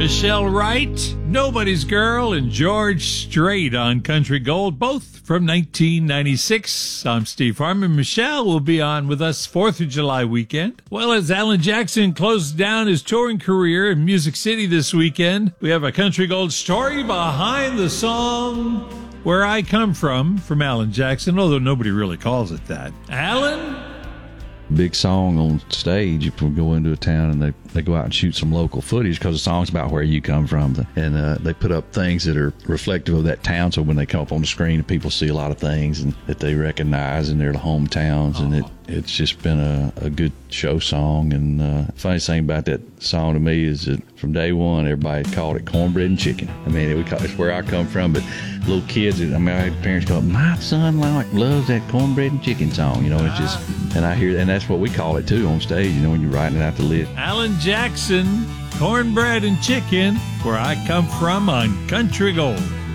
Michelle Wright, Nobody's Girl, and George Strait on Country Gold, both from 1996. I'm Steve Harmon. Michelle will be on with us 4th of July weekend. Well, as Alan Jackson closed down his touring career in Music City this weekend, we have a Country Gold story behind the song Where I Come From Alan Jackson, although nobody really calls it that. Alan? Big song on stage if we go into a town and they go out and shoot some local footage because the song's about where you come from, and they put up things that are reflective of that town, so when they come up on the screen people see a lot of things and that they recognize in their hometowns. And it's just been a good show song. And funny thing about that song to me is that from day one everybody called it cornbread and chicken. I mean, it's where I come from, but little kids, I had parents go, my son loves that cornbread and chicken song, it's just, and I hear, and that's what we call it too on stage, when you're writing it out the list. Alan Jackson, Cornbread and Chicken, Where I Come From on Country Gold.